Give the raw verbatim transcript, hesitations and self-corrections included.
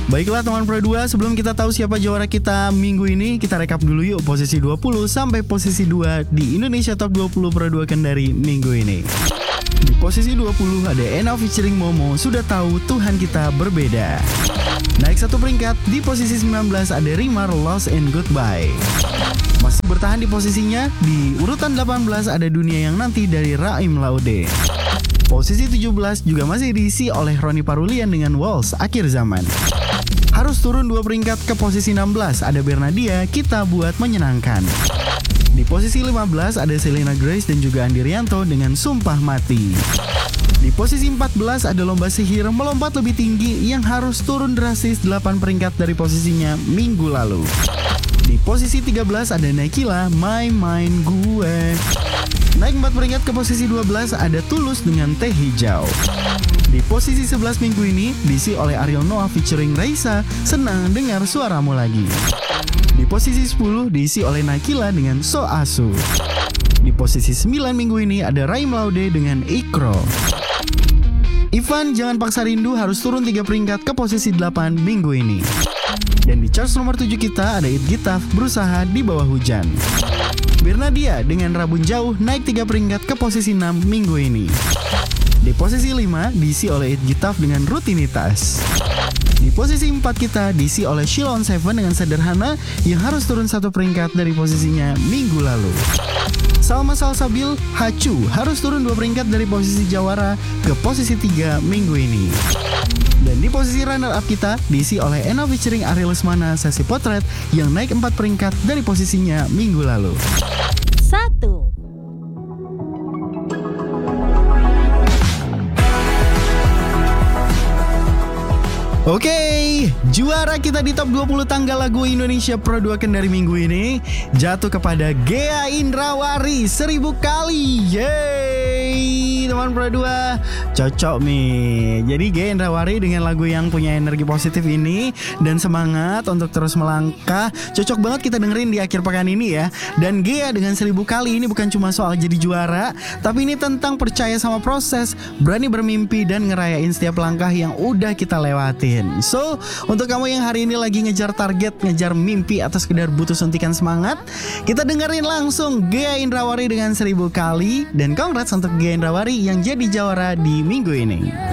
Baiklah teman Pro dua, sebelum kita tahu siapa juara kita minggu ini, kita rekap dulu yuk posisi dua puluh sampai posisi dua di Indonesia Top dua puluh Pro dua Kendari minggu ini. Di posisi dua puluh ada Ena featuring Momo, Sudah Tahu Tuhan Kita Berbeda. Naik satu peringkat, di posisi sembilan belas ada Rimar, Lost and Goodbye. Masih bertahan di posisinya, di urutan delapan belas ada Dunia Yang Nanti dari Raim Laude. Posisi tujuh belas juga masih diisi oleh Roni Parulian dengan Walls Akhir Zaman. Harus turun dua peringkat ke posisi enam belas ada Bernadia, Kita Buat Menyenangkan. Di posisi lima belas ada Selena Grace dan juga Andi Rianto dengan Sumpah Mati. Di posisi empat belas ada Lomba Sihir Melompat Lebih Tinggi yang harus turun drastis delapan peringkat dari posisinya minggu lalu. Di posisi tiga belas ada Naikila, My Mind Gue. Naik empat peringkat ke posisi dua belas ada Tulus dengan Teh Hijau. Di posisi sebelas minggu ini diisi oleh Ariel Noah featuring Raisa, Senang Dengar Suaramu Lagi. Di posisi sepuluh diisi oleh Naikila dengan So Asu. Di posisi sembilan minggu ini ada Raim Laude dengan Ikro. Ivan Jangan Paksa Rindu harus turun tiga peringkat ke posisi delapan minggu ini. Dan di charts nomor tujuh kita ada It Gitaf Berusaha di Bawah Hujan. Bernadia dengan Rabun Jauh naik tiga peringkat ke posisi enam minggu ini. Di posisi lima diisi oleh It Gitaf dengan Rutinitas. Di posisi empat kita diisi oleh Sheila on Seven dengan Sederhana yang harus turun satu peringkat dari posisinya minggu lalu. Salma Salsabil Hacu harus turun dua peringkat dari posisi jawara ke posisi tiga minggu ini. Dan di posisi runner up kita diisi oleh Ena featuring Ari Lesmana Sesi Potret yang naik empat peringkat dari posisinya minggu lalu. Satu. Oke, juara kita di top dua puluh tanggal lagu Indonesia Pro dua Kendari minggu ini jatuh kepada Ghea Indrawari seribu kali. Yeay, teman Pro dua, cocok nih. Jadi Ghea Indrawari dengan lagu yang punya energi positif ini dan semangat untuk terus melangkah, cocok banget kita dengerin di akhir pekan ini ya. Dan Ghea dengan seribu kali ini bukan cuma soal jadi juara, tapi ini tentang percaya sama proses, berani bermimpi dan ngerayain setiap langkah yang udah kita lewatin. So, untuk kamu yang hari ini lagi ngejar target, ngejar mimpi atau sekedar butuh suntikan semangat, kita dengerin langsung Ghea Indrawari dengan seribu kali. Dan congrats untuk Ghea Indrawari yang jadi jawara di minggu ini.